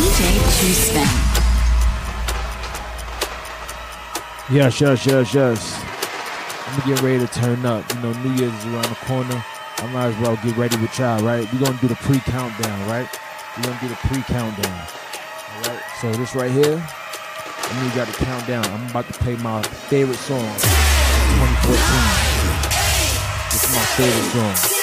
DJ Too Sven. Yes. I'm gonna get ready to turn up. You know, New Year's is around the corner. I might as well get ready with y'all, right? We're gonna do the pre-countdown, right? We're gonna do the pre-countdown. Alright, so this right here, I need y'all to count down. I'm about to play my favorite song, 2014. This is my favorite song.